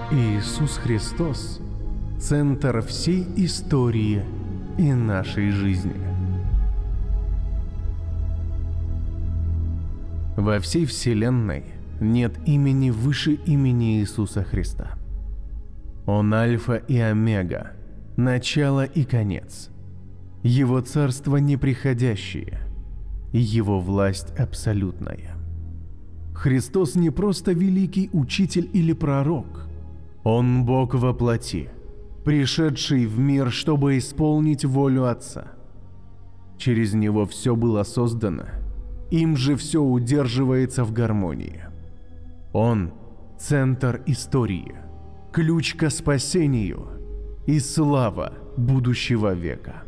Иисус Христос – центр всей истории и нашей жизни. Во всей Вселенной нет имени выше имени Иисуса Христа. Он Альфа и Омега, начало и конец. Его царство неприходящее, Его власть абсолютная. Христос не просто великий учитель или пророк. Он Бог во плоти, пришедший в мир, чтобы исполнить волю Отца. Через Него все было создано, им же все удерживается в гармонии. Он – центр истории, ключ ко спасению и слава будущего века.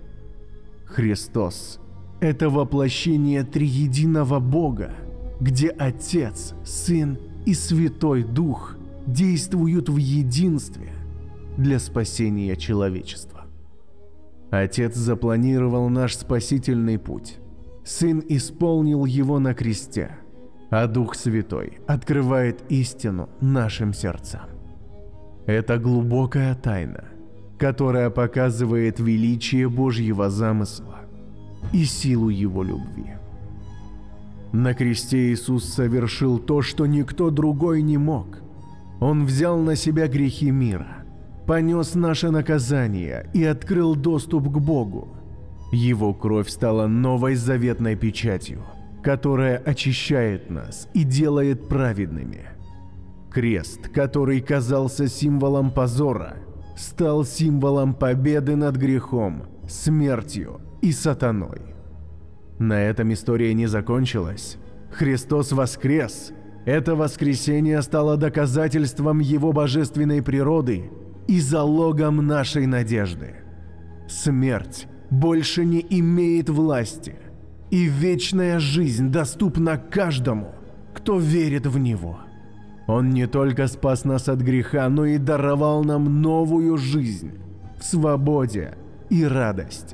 Христос – это воплощение триединого Бога, где Отец, Сын и Святой Дух действуют в единстве для спасения человечества. Отец запланировал наш спасительный путь, Сын исполнил его на кресте, а Дух Святой открывает истину нашим сердцам. Это глубокая тайна, которая показывает величие Божьего замысла и силу Его любви. На кресте Иисус совершил то, что никто другой не мог. Он взял на себя грехи мира, понес наше наказание и открыл доступ к Богу. Его кровь стала новой заветной печатью, которая очищает нас и делает праведными. Крест, который казался символом позора, стал символом победы над грехом, смертью и сатаной. На этом история не закончилась. Христос воскрес. Это воскресение стало доказательством Его божественной природы и залогом нашей надежды. Смерть больше не имеет власти, и вечная жизнь доступна каждому, кто верит в Него. Он не только спас нас от греха, но и даровал нам новую жизнь в свободе и радости.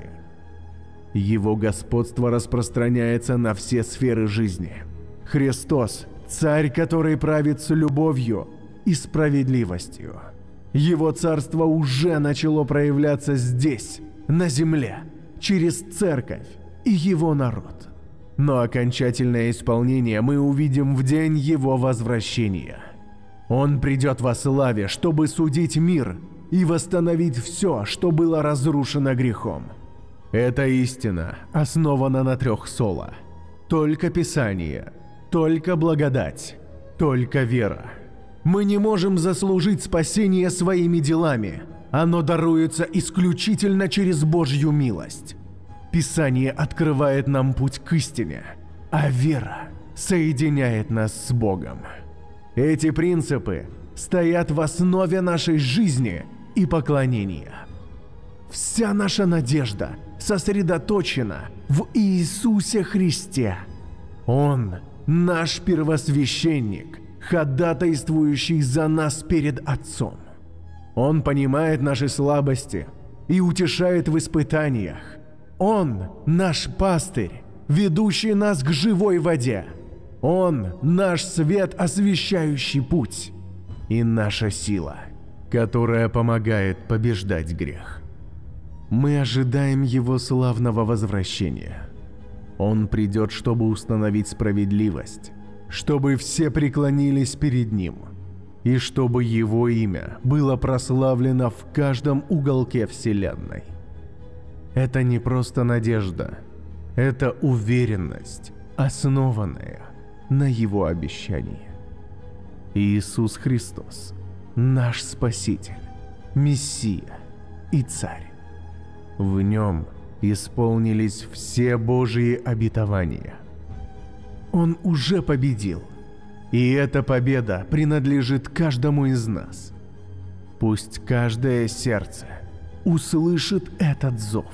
Его господство распространяется на все сферы жизни. Христос – царь, который правит с любовью и справедливостью. Его царство уже начало проявляться здесь, на земле, через церковь и его народ. Но окончательное исполнение мы увидим в день Его возвращения. Он придет во славе, чтобы судить мир и восстановить все, что было разрушено грехом. Эта истина основана на 3 соло. Только Писание, только благодать, только вера. Мы не можем заслужить спасение своими делами. Оно даруется исключительно через Божью милость. Писание открывает нам путь к истине, а вера соединяет нас с Богом. Эти принципы стоят в основе нашей жизни и поклонения. Вся наша надежда сосредоточена в Иисусе Христе. Он – наш первосвященник, ходатайствующий за нас перед Отцом. Он понимает наши слабости и утешает в испытаниях. Он – наш пастырь, ведущий нас к живой воде. Он – наш свет, освещающий путь, и наша сила, которая помогает побеждать грех. Мы ожидаем Его славного возвращения. Он придет, чтобы установить справедливость, чтобы все преклонились перед Ним, и чтобы Его имя было прославлено в каждом уголке Вселенной. Это не просто надежда, это уверенность, основанная на Его обещании. Иисус Христос – наш Спаситель, Мессия и Царь. В Нем исполнились все Божьи обетования. Он уже победил, и эта победа принадлежит каждому из нас. Пусть каждое сердце услышит этот зов.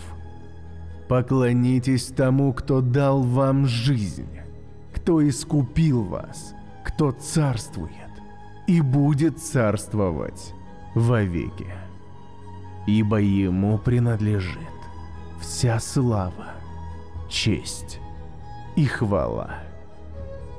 Поклонитесь тому, кто дал вам жизнь, кто искупил вас, кто царствует и будет царствовать вовеки. Ибо Ему принадлежит вся слава, честь и хвала.